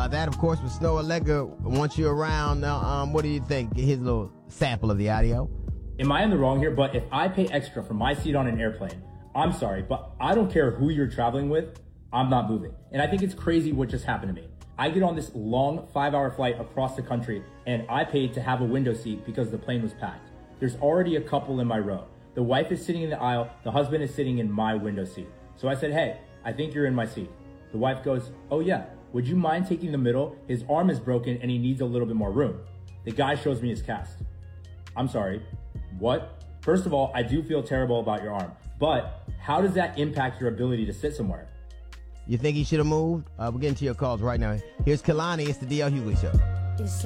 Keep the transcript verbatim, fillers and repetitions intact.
Uh, that, of course, was Snow Alega. Wants you around. Now, um, what do you think? Here's a little sample of the audio. Am I in the wrong here? But if I pay extra for my seat on an airplane, I'm sorry, but I don't care who you're traveling with, I'm not moving. And I think it's crazy what just happened to me. I get on this long five-hour flight across the country, and I paid to have a window seat because the plane was packed. There's already a couple in my row. The wife is sitting in the aisle, the husband is sitting in my window seat. So I said, hey, I think you're in my seat. The wife goes, oh yeah, would you mind taking the middle? His arm is broken and he needs a little bit more room. The guy shows me his cast. I'm sorry, what? First of all, I do feel terrible about your arm, but how does that impact your ability to sit somewhere? You think he should have moved? Uh, we're getting to your calls right now. Here's Kalani. It's the D L Hughley Show.